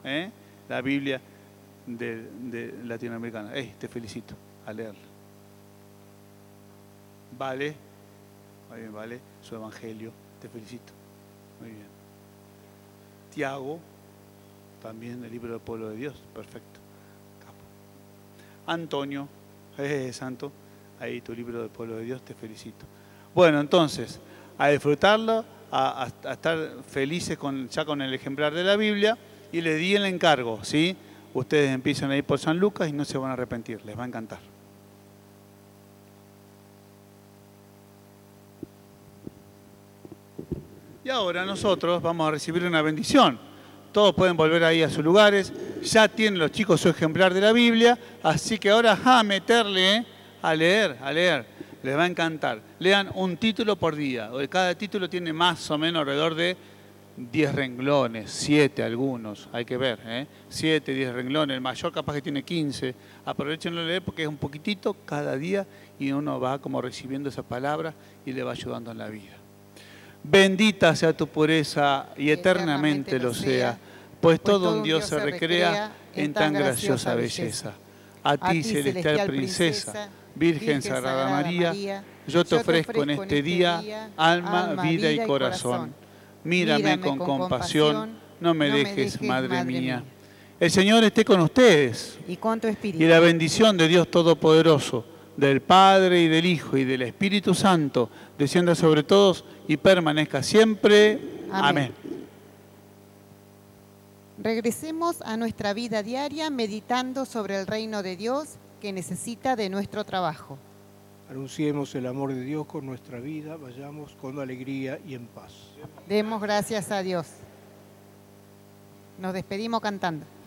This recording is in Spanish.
la Biblia de latinoamericana. Te felicito a leerla. Vale, muy bien, Vale, su evangelio, te felicito. Muy bien. Tiago, también el libro del pueblo de Dios, perfecto. Capo. Antonio, santo, ahí tu libro del pueblo de Dios, te felicito. Bueno, entonces, a disfrutarlo, a estar felices ya con el ejemplar de la Biblia, y les di el encargo, ¿sí? Ustedes empiezan a ir por San Lucas y no se van a arrepentir, les va a encantar. Y ahora nosotros vamos a recibir una bendición. Todos pueden volver ahí a sus lugares. Ya tienen los chicos su ejemplar de la Biblia, así que ahora a meterle a leer, a leer. Les va a encantar. Lean un título por día. Cada título tiene más o menos alrededor de 10 renglones, 7 algunos, hay que ver, 7, 10 renglones, el mayor capaz que tiene 15. Aprovechenlo de leer porque es un poquitito cada día y uno va como recibiendo esa palabra y le va ayudando en la vida. Bendita sea tu pureza y eternamente lo sea, pues todo un Dios se recrea en tan graciosa belleza. A ti, celestial princesa, Virgen Sagrada María, yo te ofrezco en este día alma, vida y corazón. Mírame con compasión, no me dejes, Madre mía. El Señor esté con ustedes. Y con tu espíritu. Y la bendición de Dios Todopoderoso, del Padre y del Hijo y del Espíritu Santo, descienda sobre todos y permanezca siempre. Amén. Regresemos a nuestra vida diaria meditando sobre el reino de Dios que necesita de nuestro trabajo. Anunciemos el amor de Dios con nuestra vida, vayamos con alegría y en paz. Demos gracias a Dios. Nos despedimos cantando.